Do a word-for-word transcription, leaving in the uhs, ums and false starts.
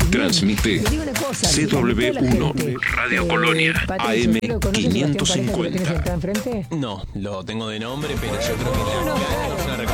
Transmite C W uno, Radio Colonia, A M quinientos cincuenta. No, lo tengo de nombre, pero yo creo que la cara es una